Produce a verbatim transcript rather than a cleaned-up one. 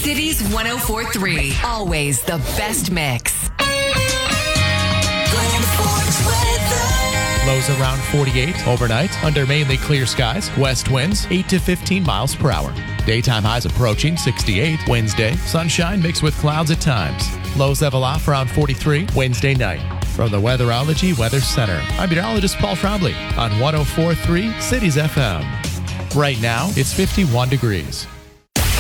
Cities one oh four point three. Always the best mix. Lows around forty-eight overnight under mainly clear skies. West winds eight to fifteen miles per hour. Daytime highs approaching sixty-eight. Wednesday, sunshine mixed with clouds at times. Lows level off around forty-three Wednesday night. From the Weatherology Weather Center, I'm meteorologist Paul Trombley on one oh four point three Cities F M. Right now, it's fifty-one degrees.